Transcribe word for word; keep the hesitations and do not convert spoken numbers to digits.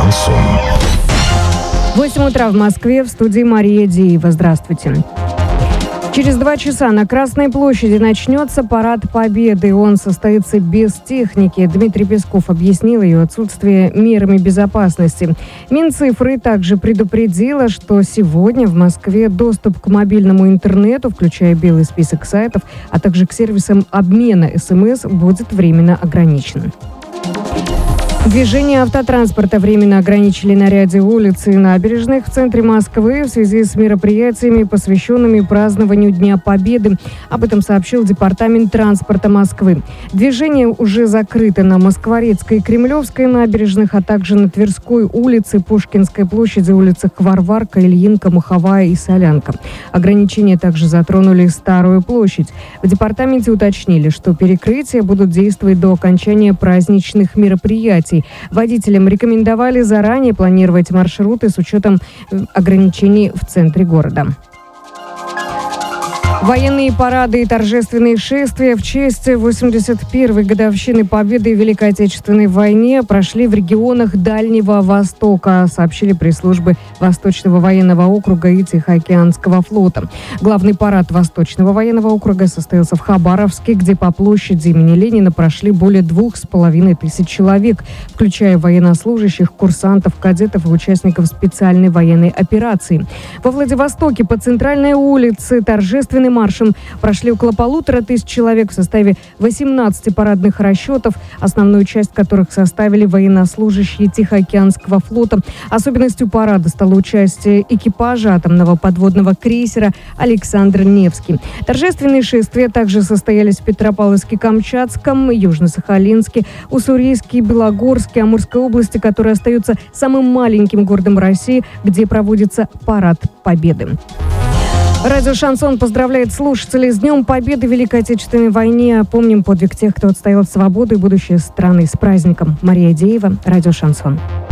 Шансон. восемь утра в Москве, в студии Мария Деева. Здравствуйте. Через два часа на Красной площади начнется парад Победы. Он состоится без техники. Дмитрий Песков объяснил ее отсутствие мерами безопасности. Минцифры также предупредила, что сегодня в Москве доступ к мобильному интернету, включая белый список сайтов, а также к сервисам обмена СМС, будет временно ограничен. Движение автотранспорта временно ограничили на ряде улиц и набережных в центре Москвы в связи с мероприятиями, посвященными празднованию Дня Победы. Об этом сообщил Департамент транспорта Москвы. Движение уже закрыто на Москворецкой и Кремлевской набережных, а также на Тверской улице, Пушкинской площади, улицах Варварка, Ильинка, Маховая и Солянка. Ограничения также затронули Старую площадь. В департаменте уточнили, что перекрытия будут действовать до окончания праздничных мероприятий. Водителям рекомендовали заранее планировать маршруты с учетом ограничений в центре города. Военные парады и торжественные шествия в честь восемьдесят первой годовщины Победы в Великой Отечественной войне прошли в регионах Дальнего Востока, сообщили пресс-службы Восточного военного округа и Тихоокеанского флота. Главный парад Восточного военного округа состоялся в Хабаровске, где по площади имени Ленина прошли более двух с половиной тысяч человек, включая военнослужащих, курсантов, кадетов и участников специальной военной операции. Во Владивостоке по центральной улице торжественный маршем прошли около полутора тысяч человек в составе восемнадцати парадных расчетов, основную часть которых составили военнослужащие Тихоокеанского флота. Особенностью парада стало участие экипажа атомного подводного крейсера «Александр Невский». Торжественные шествия также состоялись в Петропавловске-Камчатском, Южно-Сахалинске, Уссурийске, Белогорске, Амурской области, которая остается самым маленьким городом России, где проводится парад Победы. Радио «Шансон» поздравляет слушателей с Днем Победы в Великой Отечественной войне. Помним подвиг тех, кто отстоял свободу и будущее страны. С праздником! Мария Деева, Радио «Шансон».